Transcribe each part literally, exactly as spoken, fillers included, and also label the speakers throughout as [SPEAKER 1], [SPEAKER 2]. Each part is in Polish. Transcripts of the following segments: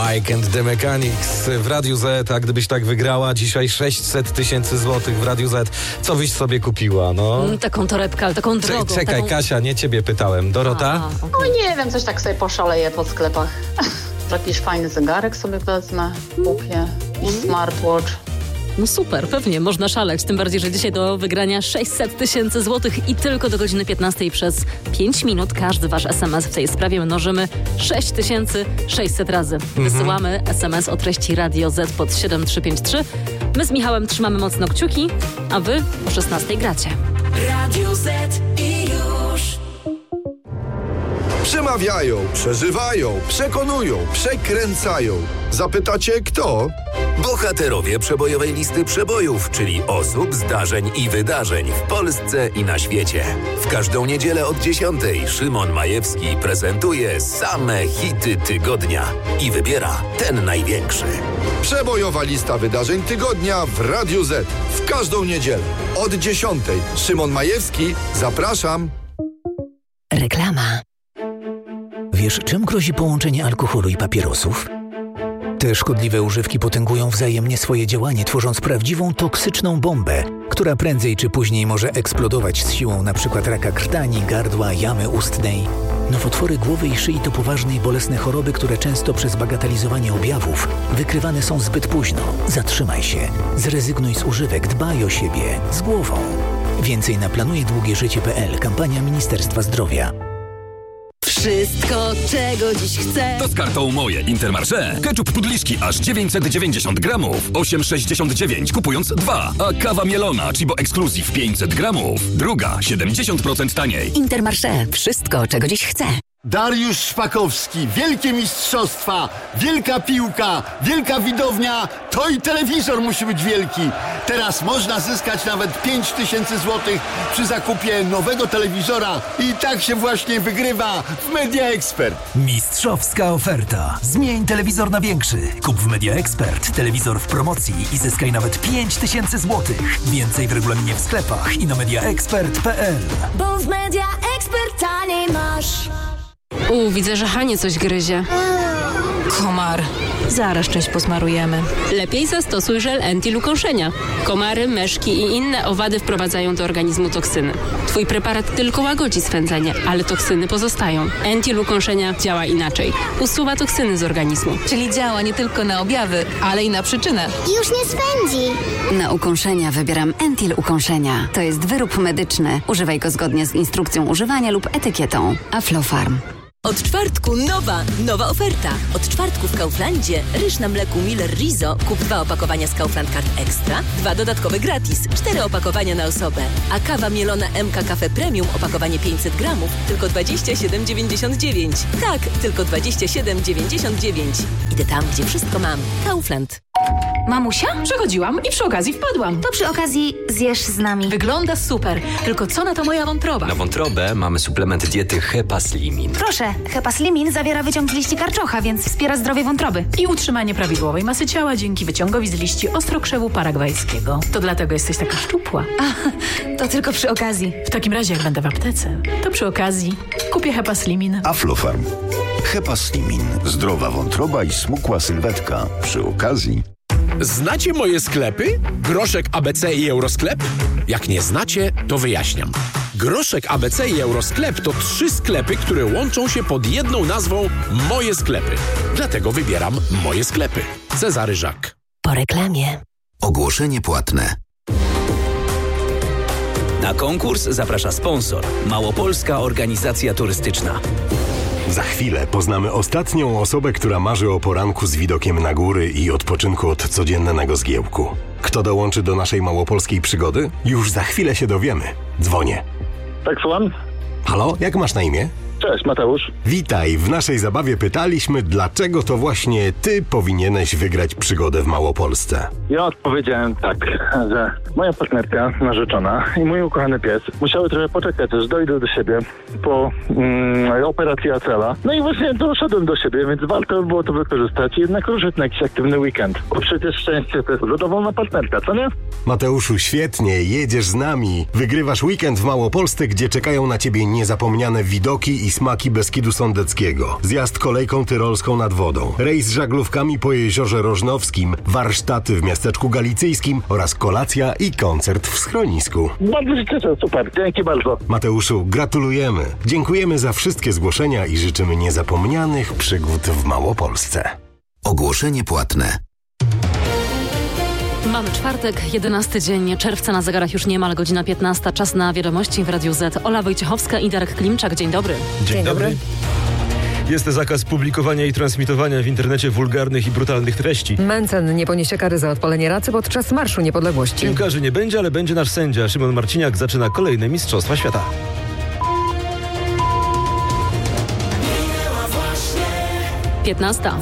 [SPEAKER 1] Mike and the Mechanics w Radiu Z, a gdybyś tak wygrała dzisiaj sześćset tysięcy złotych w Radiu Z, co byś sobie kupiła, no?
[SPEAKER 2] Mm, taką torebkę, ale taką drogą.
[SPEAKER 1] Cze- czekaj,
[SPEAKER 2] taką...
[SPEAKER 1] Kasia, nie ciebie pytałem. Dorota?
[SPEAKER 2] A, okay.
[SPEAKER 3] No nie wiem, coś tak sobie poszaleję po sklepach. Jakiś fajny zegarek sobie wezmę, kupię i smartwatch.
[SPEAKER 2] No super, pewnie, można szaleć, tym bardziej, że dzisiaj do wygrania sześćset tysięcy złotych i tylko do godziny piętnastej przez pięć minut każdy wasz es em es w tej sprawie mnożymy sześć tysięcy sześćset razy. Wysyłamy es em es o treści Radio Z pod siedem trzy pięć trzy. My z Michałem trzymamy mocno kciuki, a wy o szesnastej gracie.
[SPEAKER 4] Radio Z i już.
[SPEAKER 5] Przemawiają, przeżywają, przekonują, przekręcają. Zapytacie kto?
[SPEAKER 6] Bohaterowie przebojowej listy przebojów, czyli osób, zdarzeń i wydarzeń w Polsce i na świecie. W każdą niedzielę od dziesiątej Szymon Majewski prezentuje same hity tygodnia i wybiera ten największy.
[SPEAKER 5] Przebojowa lista wydarzeń tygodnia w Radiu Z. W każdą niedzielę od dziesiątej. Szymon Majewski, zapraszam.
[SPEAKER 7] Reklama. Wiesz, czym grozi połączenie alkoholu i papierosów? Te szkodliwe używki potęgują wzajemnie swoje działanie, tworząc prawdziwą toksyczną bombę, która prędzej czy później może eksplodować z siłą np. raka krtani, gardła, jamy ustnej. Nowotwory głowy i szyi to poważne i bolesne choroby, które często przez bagatelizowanie objawów wykrywane są zbyt późno. Zatrzymaj się, zrezygnuj z używek, dbaj o siebie, z głową. Więcej na planuje długie życie kropka pe el, kampania Ministerstwa Zdrowia.
[SPEAKER 2] Wszystko, czego dziś chcę.
[SPEAKER 8] To z kartą Moje Intermarché. Ketchup Pudliszki aż dziewięćset dziewięćdziesiąt gramów, osiem sześćdziesiąt dziewięć kupując dwa. A kawa mielona Cibo Exclusive pięćset gramów, druga siedemdziesiąt procent taniej.
[SPEAKER 7] Intermarché. Wszystko, czego dziś chcę.
[SPEAKER 9] Dariusz Szpakowski, wielkie mistrzostwa, wielka piłka, wielka widownia, to i telewizor musi być wielki. Teraz można zyskać nawet pięć tysięcy złotych przy zakupie nowego telewizora i tak się właśnie wygrywa w Media Expert.
[SPEAKER 10] Mistrzowska oferta. Zmień telewizor na większy. Kup w Media Expert telewizor w promocji i zyskaj nawet pięć tysięcy złotych. Więcej w regulaminie w sklepach i na media expert kropka pe el.
[SPEAKER 4] Bo w Media Expert taniej masz.
[SPEAKER 11] U, widzę, że Hanie coś gryzie. Komar. Zaraz część posmarujemy. Lepiej zastosuj żel Entil ukąszenia. Komary, myszki i inne owady wprowadzają do organizmu toksyny. Twój preparat tylko łagodzi swędzenie, ale toksyny pozostają. Entil ukąszenia działa inaczej. Usuwa toksyny z organizmu.
[SPEAKER 12] Czyli działa nie tylko na objawy, ale i na przyczynę.
[SPEAKER 13] Już nie swędzi.
[SPEAKER 14] Na ukąszenia wybieram Entil ukąszenia. To jest wyrób medyczny. Używaj go zgodnie z instrukcją używania lub etykietą. Aflofarm.
[SPEAKER 15] Od czwartku nowa, nowa oferta. Od czwartku w Kauflandzie ryż na mleku Miller Rizo. Kup dwa opakowania z Kaufland Card Extra, dwa dodatkowe gratis, cztery opakowania na osobę. A kawa mielona M K Cafe Premium, opakowanie pięćset gramów, tylko dwadzieścia siedem dziewięćdziesiąt dziewięć. Tak, tylko dwadzieścia siedem dziewięćdziesiąt dziewięć. Idę tam, gdzie wszystko mam. Kaufland.
[SPEAKER 12] Mamusia? Przechodziłam i przy okazji wpadłam.
[SPEAKER 13] To przy okazji zjesz z nami.
[SPEAKER 12] Wygląda super, tylko co na to moja wątroba?
[SPEAKER 16] Na wątrobę mamy suplement diety Hepaslimin.
[SPEAKER 13] Proszę, Hepaslimin zawiera wyciąg z liści karczocha, więc wspiera zdrowie wątroby.
[SPEAKER 12] I utrzymanie prawidłowej masy ciała dzięki wyciągowi z liści ostrokrzewu paragwajskiego. To dlatego jesteś taka szczupła.
[SPEAKER 13] A, to tylko przy okazji.
[SPEAKER 12] W takim razie, jak będę w aptece, to przy okazji kupię Hepaslimin.
[SPEAKER 17] Aflofarm. Hepaslimin. Zdrowa wątroba i smukła sylwetka. Przy okazji.
[SPEAKER 18] Znacie moje sklepy? Groszek A B C i Eurosklep? Jak nie znacie, to wyjaśniam. Groszek A B C i Eurosklep to trzy sklepy, które łączą się pod jedną nazwą Moje Sklepy. Dlatego wybieram Moje Sklepy. Cezary Żak.
[SPEAKER 7] Po reklamie.
[SPEAKER 6] Ogłoszenie płatne.
[SPEAKER 19] Na konkurs zaprasza sponsor. Małopolska Organizacja Turystyczna.
[SPEAKER 20] Za chwilę poznamy ostatnią osobę, która marzy o poranku z widokiem na góry i odpoczynku od codziennego zgiełku. Kto dołączy do naszej małopolskiej przygody? Już za chwilę się dowiemy. Dzwonię.
[SPEAKER 2] Tak, słucham?
[SPEAKER 20] Halo, jak masz na imię?
[SPEAKER 2] Cześć, Mateusz.
[SPEAKER 20] Witaj. W naszej zabawie pytaliśmy, dlaczego to właśnie ty powinieneś wygrać przygodę w Małopolsce.
[SPEAKER 2] Ja odpowiedziałem tak, że moja partnerka, narzeczona i mój ukochany pies musiały trochę poczekać, aż dojdę do siebie po mm, operacji Acela. No i właśnie doszedłem do siebie, więc warto było to wykorzystać i jednak ruszyć na jakiś aktywny weekend. Bo przecież szczęście to jest zadowolona partnerka, co nie?
[SPEAKER 20] Mateuszu, świetnie. Jedziesz z nami. Wygrywasz weekend w Małopolsce, gdzie czekają na ciebie niezapomniane widoki i smaki Beskidu Sądeckiego, zjazd kolejką tyrolską nad wodą, rejs żaglówkami po jeziorze Rożnowskim, warsztaty w miasteczku galicyjskim oraz kolacja i koncert w schronisku.
[SPEAKER 21] Bardzo się cieszę, super, dzięki bardzo.
[SPEAKER 20] Mateuszu, gratulujemy. Dziękujemy za wszystkie zgłoszenia i życzymy niezapomnianych przygód w Małopolsce.
[SPEAKER 6] Ogłoszenie płatne.
[SPEAKER 2] Mamy czwartek, jedenasty dzień czerwca, na zegarach już niemal godzina piętnasta. Czas na wiadomości w Radiu Z. Ola Wojciechowska i Darek Klimczak. Dzień dobry.
[SPEAKER 1] Dzień, Dzień dobry. dobry. Jest zakaz publikowania i transmitowania w internecie wulgarnych i brutalnych treści.
[SPEAKER 22] Mencen nie poniesie kary za odpalenie racy podczas Marszu Niepodległości.
[SPEAKER 1] Piłkarzy nie będzie, ale będzie nasz sędzia. Szymon Marciniak zaczyna kolejne Mistrzostwa Świata.
[SPEAKER 2] piętnasta.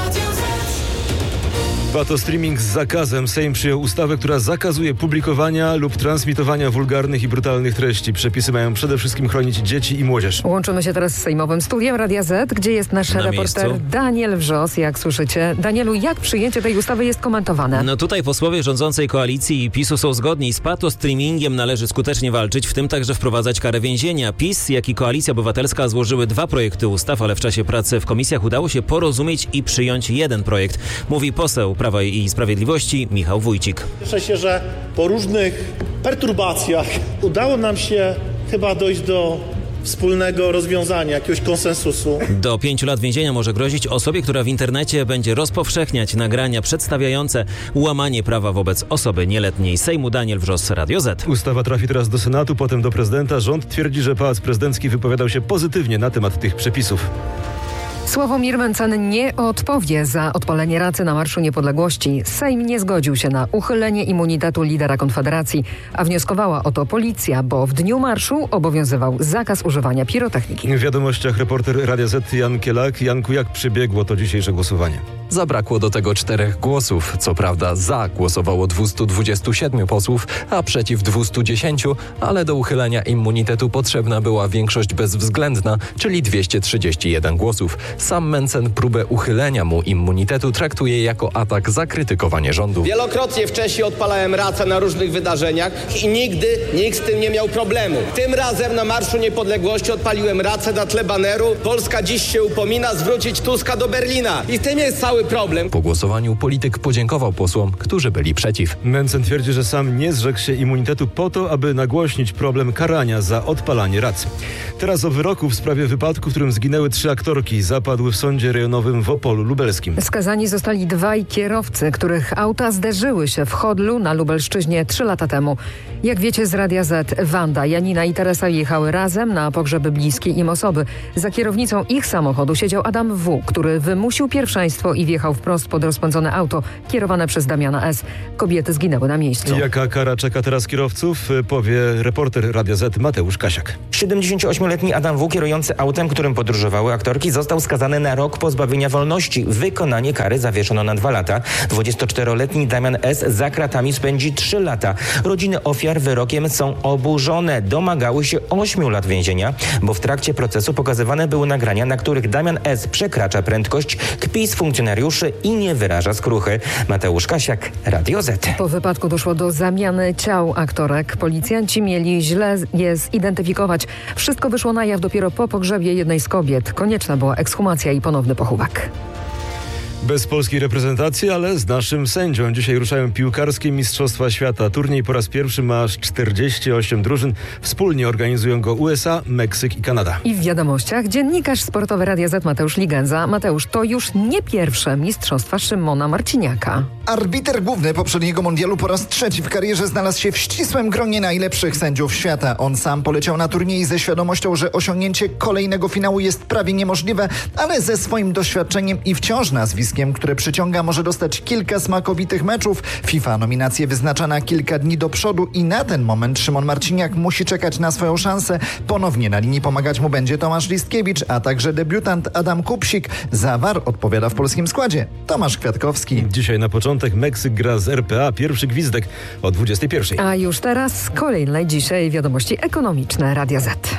[SPEAKER 1] Pato streaming z zakazem. Sejm przyjął ustawę, która zakazuje publikowania lub transmitowania wulgarnych i brutalnych treści. Przepisy mają przede wszystkim chronić dzieci i młodzież.
[SPEAKER 22] Łączymy się teraz z sejmowym studiem Radia Z, gdzie jest nasz Na reporter miejscu. Daniel Wrzos, jak słyszycie. Danielu, jak przyjęcie tej ustawy jest komentowane?
[SPEAKER 23] No tutaj posłowie rządzącej koalicji i PiSu są zgodni. Z pato streamingiem należy skutecznie walczyć, w tym także wprowadzać karę więzienia. PiS, jak i Koalicja Obywatelska złożyły dwa projekty ustaw, ale w czasie pracy w komisjach udało się porozumieć i przyjąć jeden projekt. Mówi poseł Prawa i Sprawiedliwości Michał Wójcik.
[SPEAKER 24] Cieszę się, że po różnych perturbacjach udało nam się chyba dojść do wspólnego rozwiązania, jakiegoś konsensusu.
[SPEAKER 23] Do pięciu lat więzienia może grozić osobie, która w internecie będzie rozpowszechniać nagrania przedstawiające łamanie prawa wobec osoby nieletniej. Sejmu Daniel Wrzos, Radio Z.
[SPEAKER 1] Ustawa trafi teraz do Senatu, potem do prezydenta. Rząd twierdzi, że Pałac Prezydencki wypowiadał się pozytywnie na temat tych przepisów.
[SPEAKER 22] Sławomir Mencen nie odpowie za odpalenie racy na Marszu Niepodległości. Sejm nie zgodził się na uchylenie immunitetu lidera Konfederacji, a wnioskowała o to policja, bo w dniu marszu obowiązywał zakaz używania pirotechniki.
[SPEAKER 1] W wiadomościach reporter Radia Z Jan Kielak. Janku, jak przebiegło to dzisiejsze głosowanie?
[SPEAKER 25] Zabrakło do tego czterech głosów. Co prawda za głosowało dwieście dwadzieścia siedem posłów, a przeciw dwieście dziesięć, ale do uchylenia immunitetu potrzebna była większość bezwzględna, czyli dwieście trzydzieści jeden głosów. Sam Mencen próbę uchylenia mu immunitetu traktuje jako atak za krytykowanie rządu.
[SPEAKER 26] Wielokrotnie wcześniej odpalałem racę na różnych wydarzeniach i nigdy nikt z tym nie miał problemu. Tym razem na Marszu Niepodległości odpaliłem racę na tle baneru Polska dziś się upomina zwrócić Tuska do Berlina. I w tym jest cały problem.
[SPEAKER 25] Po głosowaniu polityk podziękował posłom, którzy byli przeciw.
[SPEAKER 1] Mencen twierdzi, że sam nie zrzekł się immunitetu po to, aby nagłośnić problem karania za odpalanie racy. Teraz o wyroku w sprawie wypadku, w którym zginęły trzy aktorki. Zapadły w sądzie rejonowym w Opolu Lubelskim.
[SPEAKER 22] Skazani zostali dwaj kierowcy, których auta zderzyły się w Chodlu na Lubelszczyźnie trzy lata temu. Jak wiecie z Radia Z, Wanda, Janina i Teresa jechały razem na pogrzeby bliskiej im osoby. Za kierownicą ich samochodu siedział Adam W., który wymusił pierwszeństwo i wjechał wprost pod rozpędzone auto kierowane przez Damiana S. Kobiety zginęły na miejscu.
[SPEAKER 1] Jaka kara czeka teraz kierowców, powie reporter Radia Z Mateusz Kasiak.
[SPEAKER 27] siedemdziesięcioośmioletni Adam W., kierujący autem, którym podróżowały aktorki, został skazany na rok pozbawienia wolności. Wykonanie kary zawieszono na dwa lata. dwudziestoczteroletni Damian S. za kratami spędzi trzy lata. Rodziny ofiar wyrokiem są oburzone. Domagały się ośmiu lat więzienia, bo w trakcie procesu pokazywane były nagrania, na których Damian S. przekracza prędkość, kpi z funkcjonariuszy i nie wyraża skruchy. Mateusz Kasiak, Radio Z.
[SPEAKER 22] Po wypadku doszło do zamiany ciał aktorek. Policjanci mieli źle je zidentyfikować. Wszystko wyszło na jaw dopiero po pogrzebie jednej z kobiet. Konieczna była ekshumacja i ponowny pochówek.
[SPEAKER 1] Bez polskiej reprezentacji, ale z naszym sędzią. Dzisiaj ruszają piłkarskie Mistrzostwa Świata. Turniej po raz pierwszy ma aż czterdzieści osiem drużyn. Wspólnie organizują go U S A, Meksyk i Kanada.
[SPEAKER 22] I w wiadomościach dziennikarz sportowy Radia Z Mateusz Ligenza. Mateusz, to już nie pierwsze Mistrzostwa Szymona Marciniaka.
[SPEAKER 28] Arbiter główny poprzedniego mundialu po raz trzeci w karierze znalazł się w ścisłym gronie najlepszych sędziów świata. On sam poleciał na turniej ze świadomością, że osiągnięcie kolejnego finału jest prawie niemożliwe, ale ze swoim doświadczeniem i wciąż nazwiskiem, które przyciąga, może dostać kilka smakowitych meczów. FIFA nominację wyznacza na kilka dni do przodu i na ten moment Szymon Marciniak musi czekać na swoją szansę. Ponownie na linii pomagać mu będzie Tomasz Listkiewicz, a także debiutant Adam Kupsik. Za V A R odpowiada w polskim składzie Tomasz Kwiatkowski.
[SPEAKER 1] Dzisiaj na początek Meksyk gra z R P A. Pierwszy gwizdek o dwudziestej pierwszej.
[SPEAKER 22] A już teraz kolejne dzisiaj wiadomości ekonomiczne Radia Z.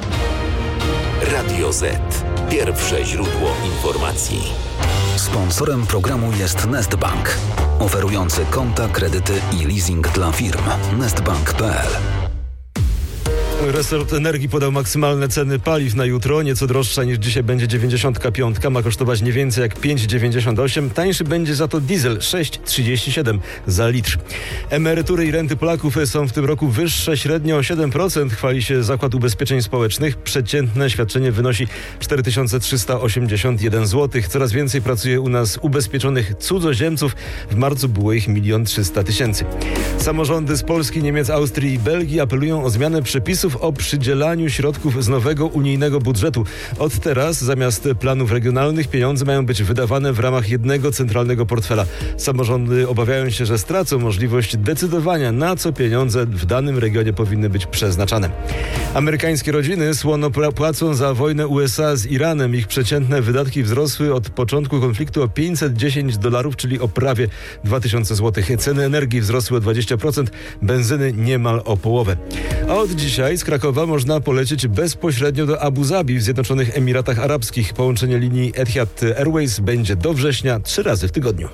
[SPEAKER 6] Radio Z. Pierwsze źródło informacji. Sponsorem programu jest Nestbank, oferujący konta, kredyty i leasing dla firm. nestbank kropka p l.
[SPEAKER 1] Resort Energii podał maksymalne ceny paliw na jutro. Nieco droższa niż dzisiaj będzie dziewięćdziesiątka piątka. Ma kosztować nie więcej jak pięć dziewięćdziesiąt osiem. Tańszy będzie za to diesel sześć trzydzieści siedem za litr. Emerytury i renty Polaków są w tym roku wyższe średnio o siedem procent. Chwali się Zakład Ubezpieczeń Społecznych. Przeciętne świadczenie wynosi cztery tysiące trzysta osiemdziesiąt jeden złotych. Coraz więcej pracuje u nas ubezpieczonych cudzoziemców. W marcu było ich milion trzysta tysięcy. Samorządy z Polski, Niemiec, Austrii i Belgii apelują o zmianę przepisów o przydzielaniu środków z nowego unijnego budżetu. Od teraz zamiast planów regionalnych pieniądze mają być wydawane w ramach jednego centralnego portfela. Samorządy obawiają się, że stracą możliwość decydowania, na co pieniądze w danym regionie powinny być przeznaczane. Amerykańskie rodziny słono płacą za wojnę U S A z Iranem. Ich przeciętne wydatki wzrosły od początku konfliktu o pięćset dziesięć dolarów, czyli o prawie dwa tysiące złotych. Ceny energii wzrosły o dwadzieścia procent, benzyny niemal o połowę. A od dzisiaj z Krakowa można polecieć bezpośrednio do Abu Zabi w Zjednoczonych Emiratach Arabskich. Połączenie linii Etihad Airways będzie do września trzy razy w tygodniu.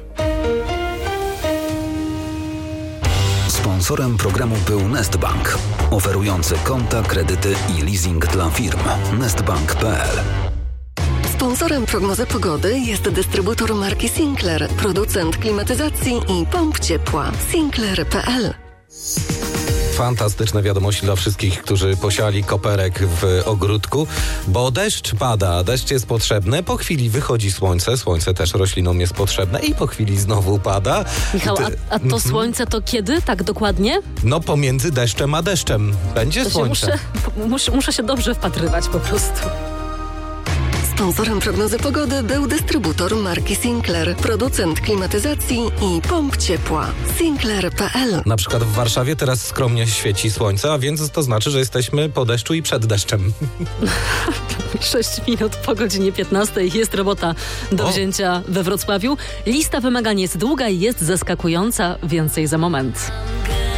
[SPEAKER 6] Sponsorem programu był Nestbank, oferujący konta, kredyty i leasing dla firm. nestbank kropka p l.
[SPEAKER 3] Sponsorem prognozy pogody jest dystrybutor marki Sinclair, producent klimatyzacji i pomp ciepła. Sinclair kropka p l.
[SPEAKER 4] Fantastyczne wiadomości dla wszystkich, którzy posiali koperek w ogródku, bo deszcz pada, deszcz jest potrzebny, po chwili wychodzi słońce, słońce też roślinom jest potrzebne i po chwili znowu pada.
[SPEAKER 2] Michał, a, a to słońce to kiedy? Tak dokładnie?
[SPEAKER 4] No pomiędzy deszczem a deszczem. Będzie
[SPEAKER 2] to
[SPEAKER 4] słońce.
[SPEAKER 2] Muszę, muszę, muszę się dobrze wpatrywać po prostu.
[SPEAKER 3] Sponsorem prognozy pogody był dystrybutor marki Sinclair, producent klimatyzacji i pomp ciepła. Sinclair kropka p l.
[SPEAKER 4] Na przykład w Warszawie teraz skromnie świeci słońce, a więc to znaczy, że jesteśmy po deszczu i przed deszczem.
[SPEAKER 2] sześć minut po godzinie piętnastej jest robota do o. wzięcia we Wrocławiu. Lista wymagań jest długa i jest zaskakująca. Więcej za moment.